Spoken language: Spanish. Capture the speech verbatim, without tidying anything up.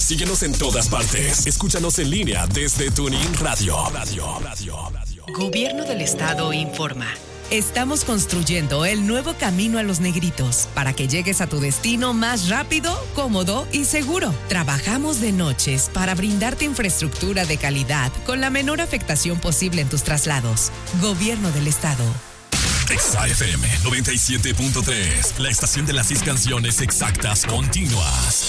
Síguenos en todas partes. Escúchanos en línea desde TuneIn Radio. Radio, radio, radio. Gobierno del Estado informa. Estamos construyendo el nuevo camino a Los Negritos para que llegues a tu destino más rápido, cómodo y seguro. Trabajamos de noches para brindarte infraestructura de calidad con la menor afectación posible en tus traslados. Gobierno del Estado. Exa F M noventa y siete punto tres, la estación de las seis canciones exactas continuas.